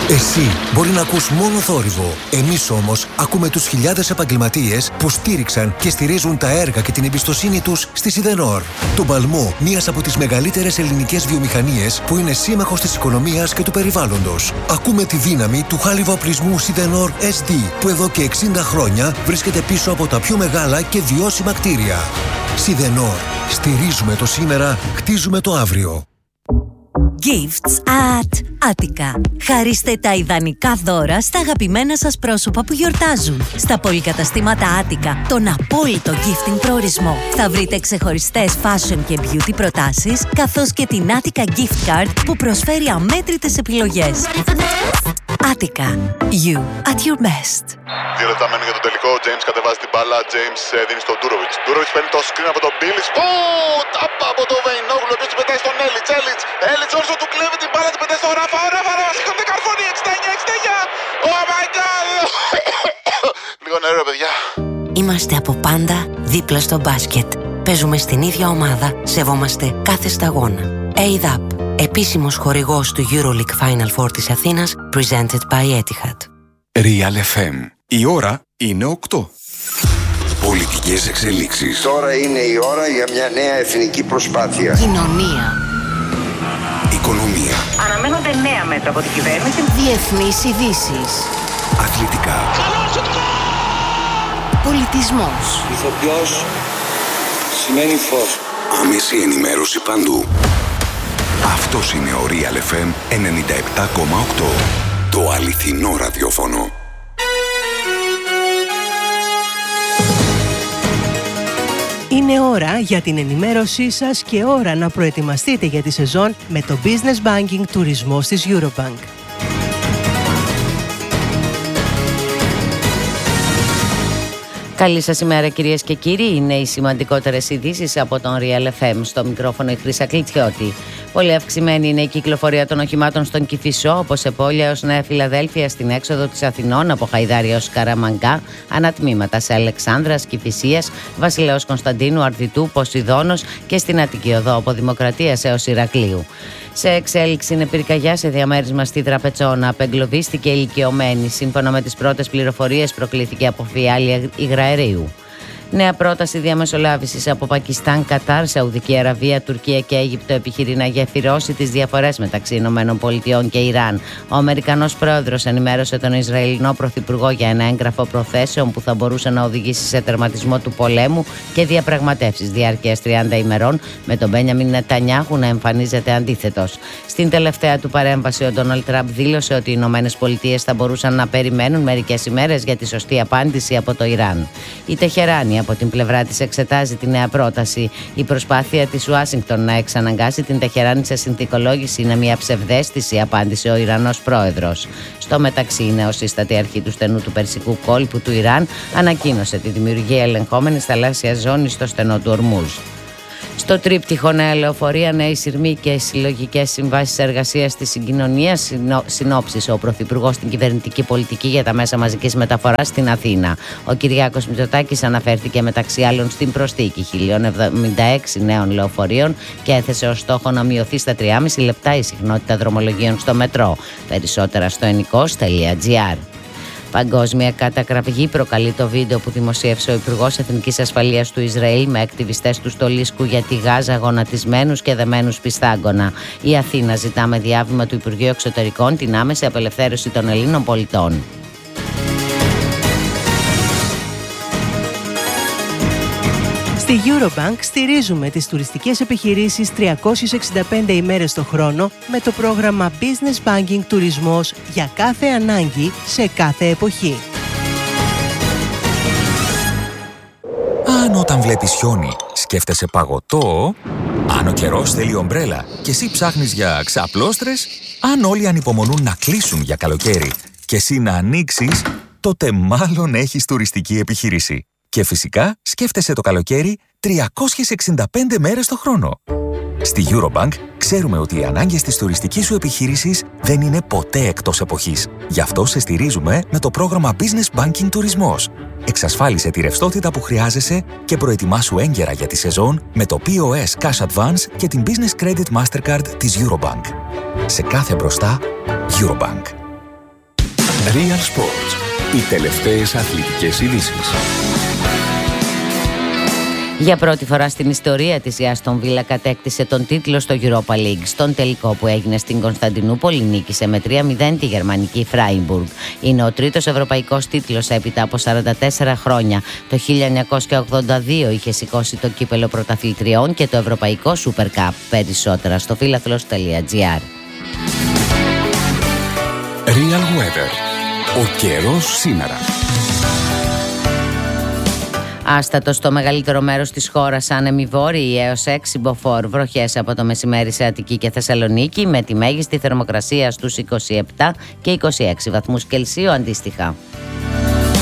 Εσύ μπορεί να ακούς μόνο θόρυβο. Εμείς όμως ακούμε τους χιλιάδες επαγγελματίες που στήριξαν και στηρίζουν τα έργα και την εμπιστοσύνη τους στη Σιδενόρ. Το παλμό, μίας από τις μεγαλύτερες ελληνικές βιομηχανίες που είναι σύμμαχος της οικονομίας και του περιβάλλοντος. Ακούμε τη δύναμη του χάλιβα-οπλισμού Σιδενόρ SD, που εδώ και 60 χρόνια βρίσκεται πίσω από τα πιο μεγάλα και βιώσιμα κτίρια. Σιδενόρ. Στηρίζουμε το σήμερα, χτίζουμε το αύριο. Gifts at Attica. Χαρίστε τα ιδανικά δώρα στα αγαπημένα σας πρόσωπα που γιορτάζουν. Στα πολυκαταστήματα Attica, τον απόλυτο gifting προορισμό. Θα βρείτε ξεχωριστές fashion και beauty προτάσεις, καθώς και την Attica Gift Card που προσφέρει αμέτρητες επιλογές. Attica. You at your best. 2 λεπτά μένουν για το τελικό. Ο James κατεβάζει την μπάλα. James δίνει στον Ντούροβιτς. Ντούροβιτς παίρνει το screen από τον Μπίλις. Τάπα από τον Βεϊνόγλου, ο οποίος την πετάει στον Έλιτς. Έλιτς όρσο του κλέβει την μπάλα, την πετάει στον Ράφα. Ο Ράφα σηκώνεται καρφώνει. 69. Oh my god. Λίγο νερό, παιδιά. Είμαστε από πάντα δίπλα στο μπάσκετ. Παίζουμε στην ίδια ομάδα, σεβόμαστε κάθε σταγόνα. ADAP, επίσημος χορηγός του EuroLeague Final Four της Αθήνας, presented by Etihad. Real FM. Η ώρα είναι 8. Πολιτικές εξελίξεις. Τώρα είναι η ώρα για μια νέα εθνική προσπάθεια. Κοινωνία. Οικονομία. Αναμένονται νέα μέτρα από την κυβέρνηση. Διεθνείς ειδήσεις. Αθλητικά. Πολιτισμός. Ηθοποιός σημαίνει φως. Άμεση ενημέρωση παντού. Αυτός είναι ο Real FM 97,8. Το αληθινό ραδιόφωνο. Είναι ώρα για την ενημέρωσή σας και ώρα να προετοιμαστείτε για τη σεζόν με το Business Banking τουρισμός της Eurobank. Καλή σας ημέρα κυρίες και κύριοι, είναι οι σημαντικότερες ειδήσεις από τον Real FM. Στο μικρόφωνο η Χρύσα Κλητσιώτη. Πολύ αυξημένη είναι η κυκλοφορία των οχημάτων στον Κηφισό, από Σεπόλια έως Νέα Φιλαδέλφια, στην έξοδο της Αθηνών, από Χαϊδάρη έως Καραμαγκά, ανατμήματα σε Αλεξάνδρας, Κηφισίας, Βασιλέως Κωνσταντίνου, Αρδιτού, Ποσειδώνος και στην Αττική Οδό από Δημοκρατίας έως Ηρακλείου. Σε εξέλιξη είναι πυρκαγιά σε διαμέρισμα στη Τραπετσόνα. Απεγκλωβίστηκε ηλικιωμένη. Σύμφωνα με τις πρώτες πληροφορίες, προκλήθηκε από φιάλια υγραερίου. Νέα πρόταση διαμεσολάβησης από Πακιστάν, Κατάρ, Σαουδική Αραβία, Τουρκία και Αίγυπτο επιχειρεί να γεφυρώσει τις διαφορές μεταξύ ΗΠΑ και Ιράν. Ο Αμερικανός πρόεδρος ενημέρωσε τον Ισραηλινό πρωθυπουργό για ένα έγγραφο προθέσεων που θα μπορούσε να οδηγήσει σε τερματισμό του πολέμου και διαπραγματεύσεις διάρκειας 30 ημερών, με τον Μπένιαμιν Νετανιάχου να εμφανίζεται αντίθετος. Στην τελευταία του παρέμβαση, ο Ντόναλντ Τραμπ δήλωσε ότι οι ΗΠΑ θα μπορούσαν να περιμένουν μερικές ημέρες για τη σωστή απάντηση από το Ιράν. Η Τεχεράνη από την πλευρά της εξετάζει τη νέα πρόταση. Η προσπάθεια της Ουάσιγκτον να εξαναγκάσει την Τεχεράνη σε συνθηκολόγηση είναι μια ψευδαίσθηση, απάντησε ο Ιρανός πρόεδρος. Στο μεταξύ, η νεοσύστατη αρχή του στενού του Περσικού κόλπου του Ιράν ανακοίνωσε τη δημιουργία ελεγχόμενης θαλάσσιας ζώνης στο στενό του Ορμούζ. Στο τρίπτυχο νέα λεωφορεία, νέοι σειρμοί και συλλογικές συμβάσεις εργασίας της συγκοινωνίας συνόψισε ο Πρωθυπουργός στην κυβερνητική πολιτική για τα μέσα μαζικής μεταφοράς στην Αθήνα. Ο Κυριάκος Μητσοτάκης αναφέρθηκε μεταξύ άλλων στην προσθήκη 1076 νέων λεωφορείων και έθεσε ως στόχο να μειωθεί στα 3,5 λεπτά η συχνότητα δρομολογίων στο μετρό. Περισσότερα στο ennikos.gr. Παγκόσμια κατακραυγή προκαλεί το βίντεο που δημοσίευσε ο Υπουργός Εθνικής Ασφαλείας του Ισραήλ με ακτιβιστές του στολίσκου για τη Γάζα γονατισμένους και δεμένους πιστάγκωνα. Η Αθήνα ζητά με διάβημα του Υπουργείου Εξωτερικών την άμεση απελευθέρωση των Ελλήνων πολιτών. Στη Eurobank στηρίζουμε τις τουριστικές επιχειρήσεις 365 ημέρες το χρόνο με το πρόγραμμα Business Banking Τουρισμός για κάθε ανάγκη σε κάθε εποχή. Αν όταν βλέπεις χιόνι σκέφτεσαι παγωτό, αν ο καιρός θέλει ομπρέλα και εσύ ψάχνεις για ξαπλώστρες, αν όλοι ανυπομονούν να κλείσουν για καλοκαίρι και εσύ να ανοίξεις, τότε μάλλον έχεις τουριστική επιχείρηση. Και φυσικά σκέφτεσαι το καλοκαίρι 365 μέρες το χρόνο. Στη Eurobank ξέρουμε ότι οι ανάγκες της τουριστικής σου επιχείρησης δεν είναι ποτέ εκτός εποχής. Γι' αυτό σε στηρίζουμε με το πρόγραμμα Business Banking Τουρισμός. Εξασφάλισε τη ρευστότητα που χρειάζεσαι και προετοιμάσου έγκαιρα για τη σεζόν με το POS Cash Advance και την Business Credit Mastercard της Eurobank. Σε κάθε μπροστά, Eurobank. Real Sports. Οι τελευταίες αθλητικές ειδήσεις. Για πρώτη φορά στην ιστορία της, η Άστον Βίλα κατέκτησε τον τίτλο στο Europa League. Στον τελικό που έγινε στην Κωνσταντινούπολη νίκησε με 3-0 τη γερμανική Φράιμπουργκ. Είναι ο τρίτος ευρωπαϊκός τίτλος έπειτα από 44 χρόνια. Το 1982 είχε σηκώσει το κύπελο πρωταθλητριών και το ευρωπαϊκό Super Cup. Περισσότερα στο φίλαθλος.gr. Real Weather. Ο καιρός σήμερα. Άστατο στο μεγαλύτερο μέρος της χώρας, άνεμοι βόρειοι έως 6 μποφόρ, βροχές από το μεσημέρι σε Αττική και Θεσσαλονίκη, με τη μέγιστη θερμοκρασία στους 27 και 26 βαθμούς Κελσίου αντίστοιχα.